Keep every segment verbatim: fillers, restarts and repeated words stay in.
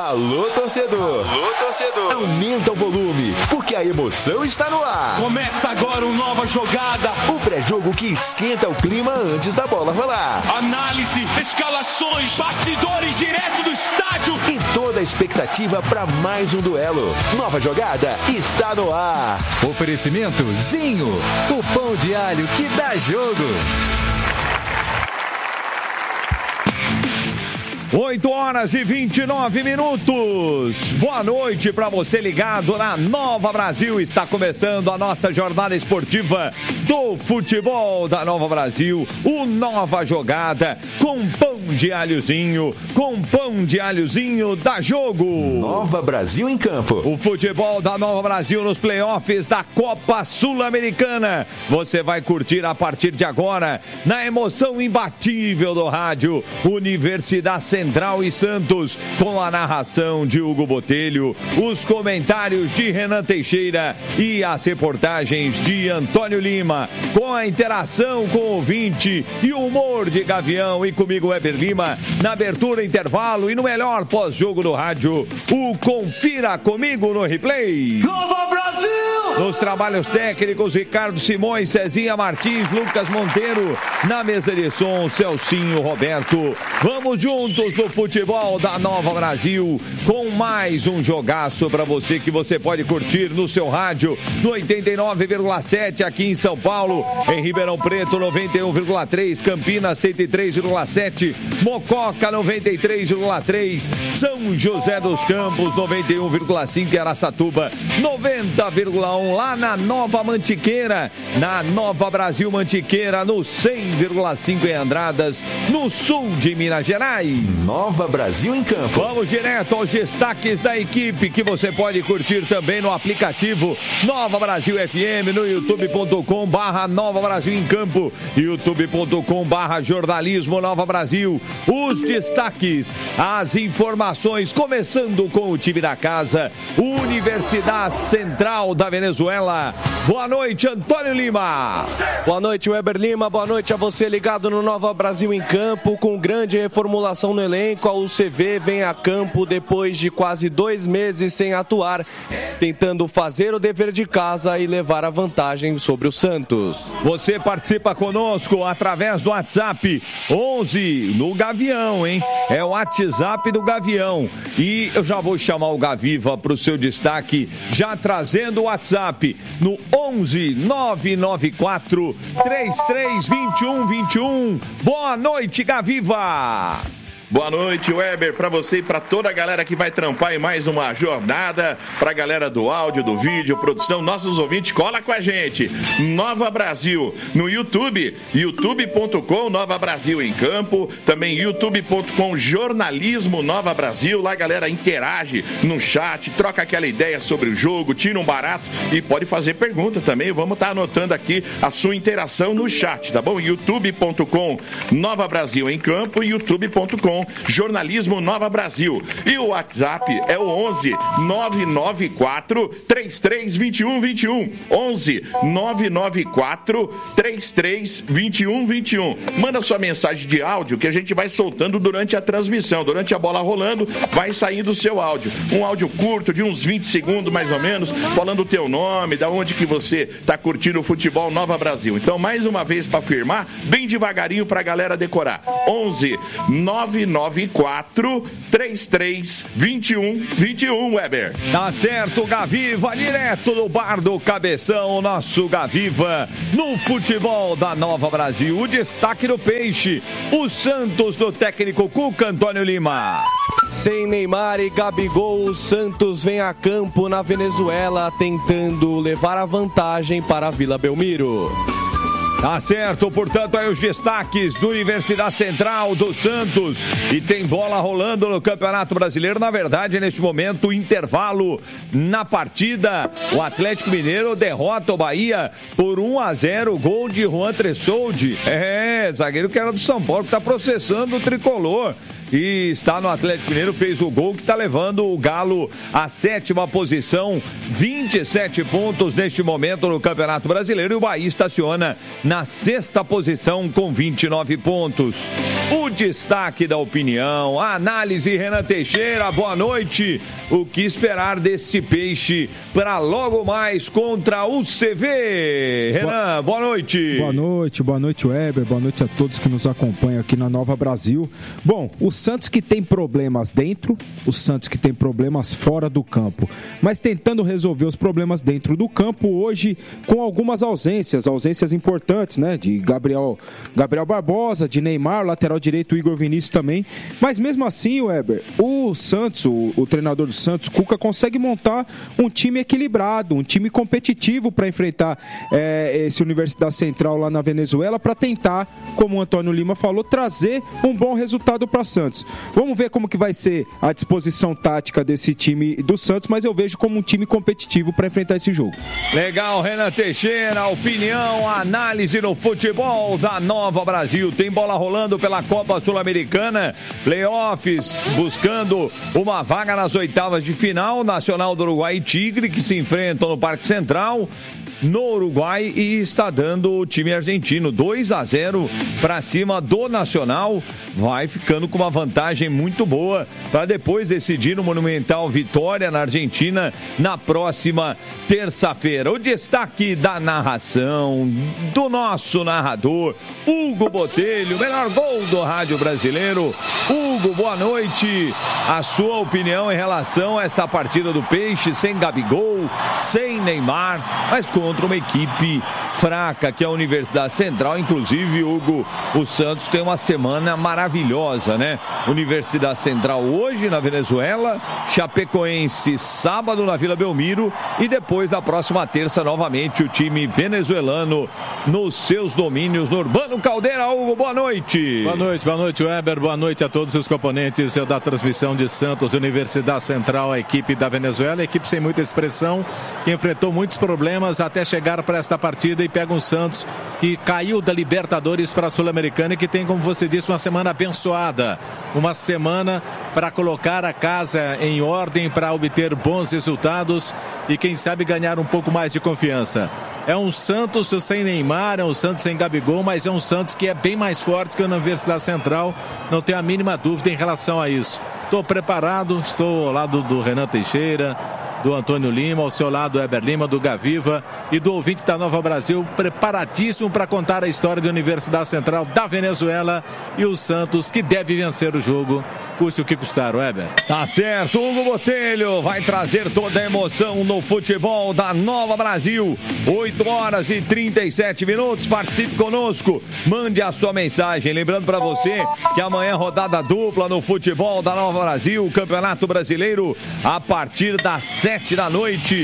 Alô, torcedor! Alô, torcedor! Aumenta o volume, porque a emoção está no ar. Começa agora uma nova jogada. O pré-jogo que esquenta o clima antes da bola rolar. Análise, escalações, bastidores direto do estádio. E toda a expectativa para mais um duelo. Nova jogada está no ar. Oferecimento Zinho, o pão de alho que dá jogo. oito horas e vinte e nove minutos. Boa noite para você ligado na Nova Brasil. Está começando a nossa jornada esportiva do futebol da Nova Brasil. O Nova Jogada com pão de alhozinho, com pão de alhozinho da jogo. Nova Brasil em campo. O futebol da Nova Brasil nos playoffs da Copa Sul-Americana. Você vai curtir a partir de agora na emoção imbatível do rádio Universidade Central e Santos, com a narração de Hugo Botelho, os comentários de Renan Teixeira e as reportagens de Antônio Lima, com a interação com o ouvinte e o humor de Gavião e comigo, Weber Lima, na abertura, intervalo e no melhor pós-jogo do rádio, o Confira Comigo no Replay. Nova Brasil! Nos trabalhos técnicos, Ricardo Simões, Cezinha Martins, Lucas Monteiro, na mesa de som, Celcinho Roberto. Vamos juntos no futebol da Nova Brasil, com mais um jogaço para você que você pode curtir no seu rádio, no oitenta e nove vírgula sete aqui em São Paulo, em Ribeirão Preto noventa e um vírgula três, Campinas cento e três vírgula sete, Mococa noventa e três vírgula três, São José dos Campos noventa e um vírgula cinco e Araçatuba noventa vírgula um, lá na Nova Mantiqueira, na Nova Brasil Mantiqueira, no cem vírgula cinco em Andradas, no sul de Minas Gerais. Nova Brasil em campo. Vamos direto aos destaques da equipe que você pode curtir também no aplicativo Nova Brasil F M, no youtube ponto com barra Nova Brasil em campo, youtube ponto com barra jornalismo Nova Brasil. Os destaques, as informações, começando com o time da casa, Universidade Central da Venezuela. Boa noite, Antônio Lima. Boa noite, Weber Lima. Boa noite a você ligado no Nova Brasil em campo, com grande reformulação no elenco. A U C V vem a campo depois de quase dois meses sem atuar, tentando fazer o dever de casa e levar a vantagem sobre o Santos. Você participa conosco através do WhatsApp onze no Gavião, hein? É o WhatsApp do Gavião. E eu já vou chamar o Gaviva para o seu destaque, já trazendo o WhatsApp no onze nove nove quatro três três dois um dois um. Boa noite, Gaviva! Boa noite, Weber, para você e para toda a galera que vai trampar em mais uma jornada, para a galera do áudio, do vídeo, produção, nossos ouvintes, cola com a gente. Nova Brasil no YouTube, youtube ponto com Nova Brasil em campo, também youtube ponto com Jornalismo Nova Brasil. Lá a galera interage no chat, troca aquela ideia sobre o jogo, tira um barato e pode fazer pergunta também. Vamos estar anotando aqui a sua interação no chat, tá bom? youtube ponto com Nova Brasil em campo, youtube ponto com Jornalismo Nova Brasil. E o WhatsApp é o onze nove nove quatro três três dois um dois um. onze nove nove quatro três três dois um dois um. Manda sua mensagem de áudio que a gente vai soltando durante a transmissão. Durante a bola rolando, vai saindo o seu áudio. Um áudio curto, de uns vinte segundos mais ou menos, falando o teu nome, da onde que você está curtindo o futebol Nova Brasil. Então, mais uma vez para afirmar, bem devagarinho para a galera decorar. onze nove nove quatro três três dois um dois um, Weber. Tá certo, Gaviva, direto do bar do Cabeção, nosso Gaviva, no futebol da Nova Brasil. O destaque do Peixe, o Santos do técnico Cuca, Antônio Lima. Sem Neymar e Gabigol, o Santos vem a campo na Venezuela, tentando levar a vantagem para a Vila Belmiro. Tá certo, portanto, aí os destaques do Universidade Central do Santos. E tem bola rolando no Campeonato Brasileiro. Na verdade, neste momento, intervalo na partida. O Atlético Mineiro derrota o Bahia por um a zero. Gol de Juan Tressoldi. É, zagueiro que era do São Paulo, que está processando o tricolor. E está no Atlético Mineiro, fez o gol que está levando o Galo à sétima posição, vinte e sete pontos neste momento no Campeonato Brasileiro, e o Bahia estaciona na sexta posição com vinte e nove pontos. o destaque da opinião, a análise. Renan Teixeira, boa noite. O que esperar desse peixe para logo mais contra o C V? Renan, boa, boa noite. Boa noite, boa noite, Weber, boa noite a todos que nos acompanham aqui na Nova Brasil. Bom, o Santos que tem problemas dentro, o Santos que tem problemas fora do campo, mas tentando resolver os problemas dentro do campo hoje com algumas ausências, ausências importantes, né, de Gabriel, Gabriel Barbosa, de Neymar, lateral direito Igor Vinícius também, mas mesmo assim, Weber, o Santos, o, o treinador do Santos, Cuca, consegue montar um time equilibrado, um time competitivo para enfrentar é, esse Universidade Central lá na Venezuela, para tentar, como o Antônio Lima falou, trazer um bom resultado para Santos. Vamos ver como que vai ser a disposição tática desse time do Santos, mas eu vejo como um time competitivo para enfrentar esse jogo. Legal, Renan Teixeira, opinião, análise no futebol da Nova Brasil. Tem bola rolando pela Copa Sul-Americana, playoffs, buscando uma vaga nas oitavas de final. Nacional do Uruguai e Tigre, que se enfrentam no Parque Central, no Uruguai, e está dando o time argentino dois a zero para cima do Nacional. Vai ficando com uma vantagem muito boa para depois decidir no Monumental Vitória na Argentina na próxima terça-feira. O destaque da narração do nosso narrador Hugo Botelho, melhor gol do rádio brasileiro. Hugo, boa noite. A sua opinião em relação a essa partida do Peixe, sem Gabigol, sem Neymar, mas contra uma equipe fraca, que é a Universidade Central. Inclusive, Hugo, o Santos tem uma semana maravilhosa, né? Universidade Central hoje na Venezuela, Chapecoense sábado na Vila Belmiro, e depois na próxima terça novamente o time venezuelano nos seus domínios no Urbano Caldeira. Hugo, boa noite. Boa noite, boa noite, Weber, boa noite a todos os componentes da transmissão de Santos, Universidade Central, a equipe da Venezuela, a equipe sem muita expressão, que enfrentou muitos problemas até chegar para esta partida e pega um Santos que caiu da Libertadores para a Sul-Americana e que tem, como você disse, uma semana abençoada, uma semana para colocar a casa em ordem, para obter bons resultados e quem sabe ganhar um pouco mais de confiança. É um Santos sem Neymar, é um Santos sem Gabigol, mas é um Santos que é bem mais forte que a Universidade Central, não tenho a mínima dúvida em relação a isso. Estou preparado, estou ao lado do Renan Teixeira, do Antônio Lima, ao seu lado do Heber Lima, do Gaviva e do ouvinte da Nova Brasil, preparadíssimo para contar a história da Universidade Central da Venezuela e o Santos, que deve vencer o jogo, custe o que custar, Weber. Tá certo, Hugo Botelho vai trazer toda a emoção no futebol da Nova Brasil. oito horas e trinta e sete minutos, participe conosco, mande a sua mensagem. Lembrando para você que amanhã rodada dupla no futebol da Nova Brasil, o Campeonato Brasileiro, a partir das sete da noite,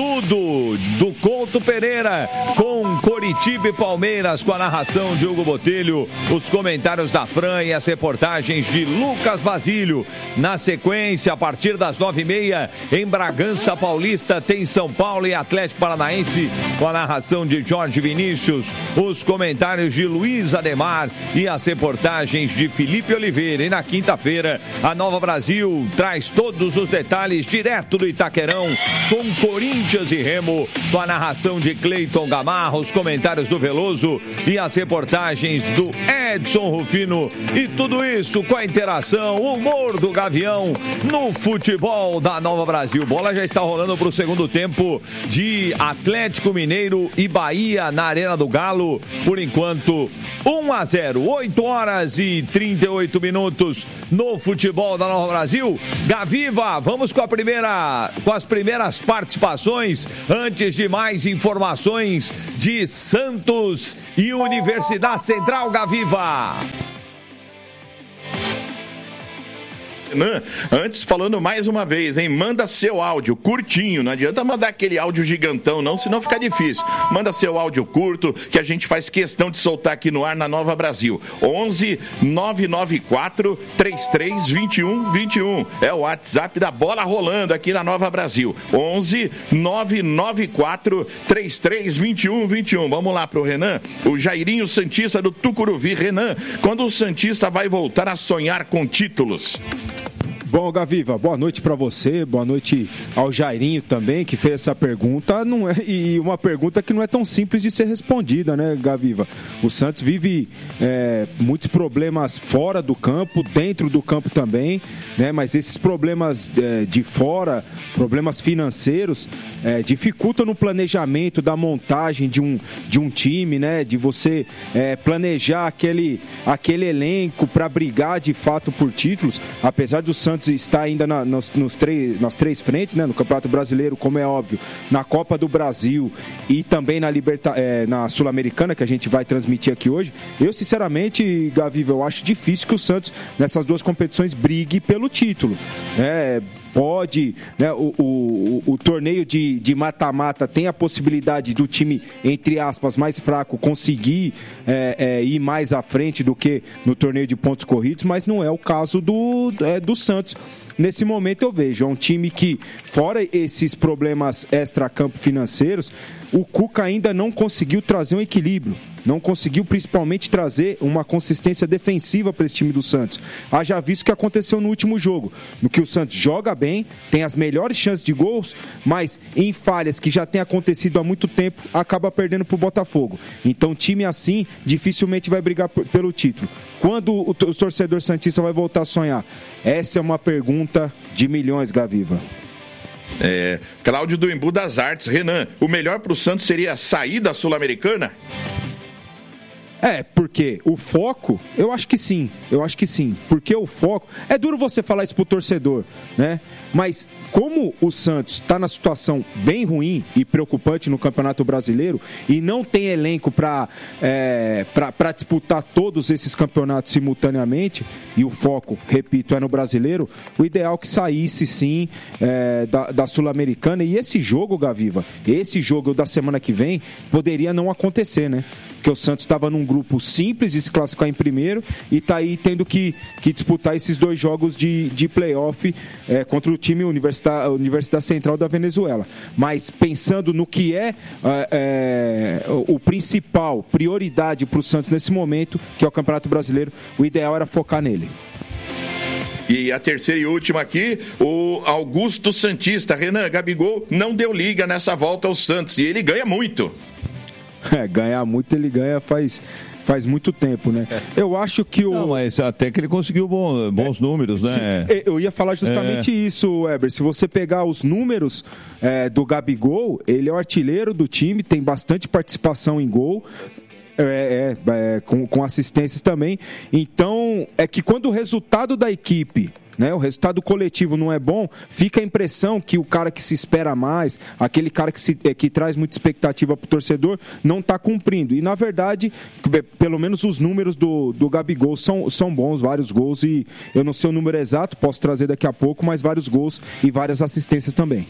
tudo do Couto Pereira, com Coritiba e Palmeiras, com a narração de Hugo Botelho, os comentários da Fran e as reportagens de Lucas Basílio. Na sequência, a partir das nove e meia, em Bragança Paulista, tem São Paulo e Atlético Paranaense, com a narração de Jorge Vinícius, os comentários de Luiz Ademar e as reportagens de Felipe Oliveira. E na quinta-feira, a Nova Brasil traz todos os detalhes direto do Itaquerão, com Corinthians e Remo, com a narração de Cleiton Gamarra, os comentários do Veloso e as reportagens do Edson Rufino. E tudo isso com a interação, o humor do Gavião no futebol da Nova Brasil. Bola já está rolando para o segundo tempo de Atlético Mineiro e Bahia na Arena do Galo. Por enquanto, um a zero, oito horas e trinta e oito minutos no futebol da Nova Brasil. Gaviva, vamos com a primeira, com as primeiras participações. Antes de mais informações de Santos e Universidade Central, Gaviva. Antes, falando mais uma vez, hein? Manda seu áudio curtinho, não adianta mandar aquele áudio gigantão não, senão fica difícil. Manda seu áudio curto, que a gente faz questão de soltar aqui no ar na Nova Brasil. onze nove nove quatro três três dois um dois um é o WhatsApp da bola rolando aqui na Nova Brasil. onze nove nove quatro três três dois um dois um. Vamos lá pro Renan, o Jairinho Santista do Tucuruvi. Renan, quando o Santista vai voltar a sonhar com títulos? Bom, Gaviva, boa noite para você, boa noite ao Jairinho também, que fez essa pergunta, não é, e uma pergunta que não é tão simples de ser respondida, né, Gaviva? O Santos vive é, muitos problemas fora do campo, dentro do campo também, né, mas esses problemas é, de fora, problemas financeiros, é, dificultam no planejamento da montagem de um, de um time, né, de você é, planejar aquele, aquele elenco para brigar de fato por títulos, apesar do Santos está ainda na, nos, nos três, nas três frentes, né? No Campeonato Brasileiro, como é óbvio, na Copa do Brasil e também na, Liberta, é, na Sul-Americana, que a gente vai transmitir aqui hoje. Eu, sinceramente, Gaviva, eu acho difícil que o Santos, nessas duas competições, brigue pelo título. É, pode, né, o, o, o, o torneio de, de mata-mata tem a possibilidade do time, entre aspas, mais fraco conseguir é, é, ir mais à frente do que no torneio de pontos corridos, mas não é o caso do, é, do Santos. Nesse momento eu vejo, é um time que, fora esses problemas extra-campo financeiros, o Cuca ainda não conseguiu trazer um equilíbrio, não conseguiu principalmente trazer uma consistência defensiva para esse time do Santos. Haja visto o que aconteceu no último jogo, no que o Santos joga bem, tem as melhores chances de gols, mas em falhas que já tem acontecido há muito tempo, acaba perdendo para o Botafogo. Então time assim dificilmente vai brigar pelo título. Quando o torcedor santista vai voltar a sonhar? Essa é uma pergunta de milhões, Gaviva. É, Cláudio do Embu das Artes. Renan, o melhor para o Santos seria sair da Sul-Americana? É, porque o foco, eu acho que sim, eu acho que sim, porque o foco, é duro você falar isso pro torcedor, né, mas como o Santos está na situação bem ruim e preocupante no Campeonato Brasileiro e não tem elenco para é, para disputar todos esses campeonatos simultaneamente, e o foco, repito, é no Brasileiro, o ideal é que saísse sim é, da, da Sul-Americana, e esse jogo, Gaviva, esse jogo da semana que vem, poderia não acontecer, né? Porque o Santos estava num grupo simples de se classificar em primeiro e está aí tendo que, que disputar esses dois jogos de, de play-off é, contra o time Universidade, Universidade Central da Venezuela. Mas pensando no que é, é, é o principal, prioridade para o Santos nesse momento, que é o Campeonato Brasileiro, o ideal era focar nele. E a terceira e última aqui, o Augusto Santista. Renan, Gabigol não deu liga nessa volta ao Santos e ele ganha muito. É, ganhar muito ele ganha faz, faz muito tempo, né? Eu acho que o... Não, mas até que ele conseguiu bom, bons é, números, né? Se, eu ia falar justamente é. isso, Weber. Se você pegar os números é, do Gabigol, ele é o artilheiro do time, tem bastante participação em gol. É, é, é, com, com assistências também. Então, é que quando o resultado da equipe, né, o resultado coletivo não é bom, fica a impressão que o cara que se espera mais, aquele cara que, se, que traz muita expectativa para o torcedor, não está cumprindo. E, na verdade, pelo menos os números do, do Gabigol são, são bons, vários gols, e eu não sei o número exato, posso trazer daqui a pouco, mas vários gols e várias assistências também.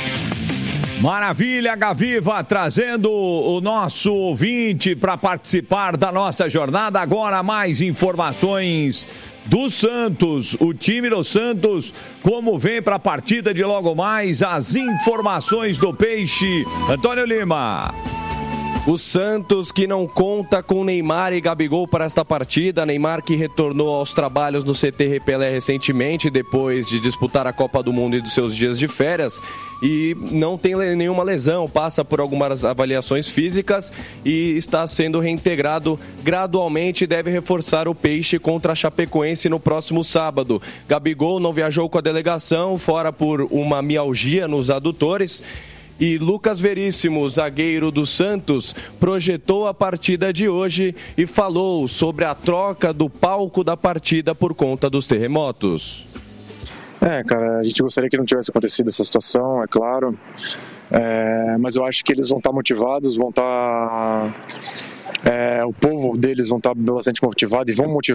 Maravilha, Gaviva, trazendo o nosso ouvinte para participar da nossa jornada. Agora mais informações do Santos, o time do Santos, como vem para a partida de logo mais, as informações do Peixe. Antônio Lima. O Santos, que não conta com Neymar e Gabigol para esta partida. Neymar, que retornou aos trabalhos no C T Repelé recentemente, depois de disputar a Copa do Mundo e dos seus dias de férias, e não tem nenhuma lesão, passa por algumas avaliações físicas e está sendo reintegrado gradualmente e deve reforçar o Peixe contra a Chapecoense no próximo sábado. Gabigol não viajou com a delegação, fora por uma mialgia nos adutores. E Lucas Veríssimo, zagueiro do Santos, projetou a partida de hoje e falou sobre a troca do palco da partida por conta dos terremotos. É, cara, a gente gostaria que não tivesse acontecido essa situação, é claro. É, mas eu acho que eles vão estar motivados, vão estar... É, o povo deles vão estar bastante motivado e vão motivar